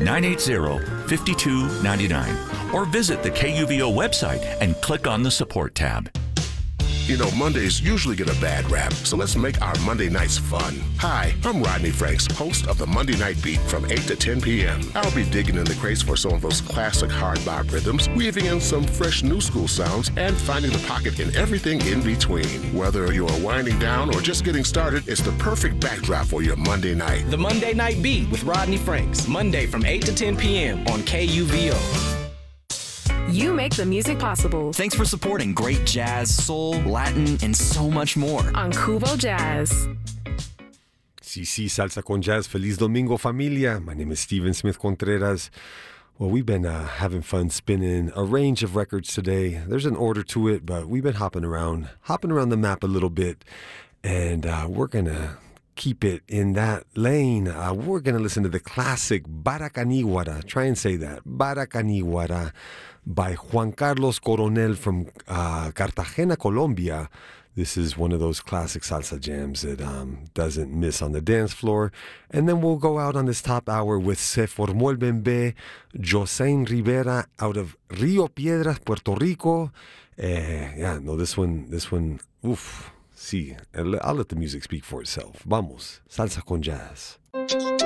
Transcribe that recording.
980-5299 or visit the KUVO website and click on the support tab. You know, Mondays usually get a bad rap, so let's make our Monday nights fun. Hi, I'm Rodney Franks, host of the Monday Night Beat from 8 to 10 p.m. I'll be digging in the crates for some of those classic hard bop rhythms, weaving in some fresh new school sounds, and finding the pocket in everything in between. Whether you're winding down or just getting started, it's the perfect backdrop for your Monday night. The Monday Night Beat with Rodney Franks, Monday from 8 to 10 p.m. on KUVO. You make the music possible. Thanks for supporting great jazz, soul, Latin, and so much more on Kubo Jazz. Sí, Salsa con Jazz. Feliz Domingo, familia. My name is Steven Smith Contreras. Well, we've been having fun spinning a range of records today. There's an order to it, but we've been hopping around the map a little bit, and we're going to keep it in that lane. We're going to listen to the classic Baracaniwara. Try and say that. Baracaniwara by Juan Carlos Coronel from Cartagena, Colombia. This is one of those classic salsa jams that doesn't miss on the dance floor. And then we'll go out on this top hour with Se Formó el Bembe, Josein Rivera out of Rio Piedras, Puerto Rico. This one, oof. Sí, I'll let the music speak for itself. Vamos, Salsa con Jazz.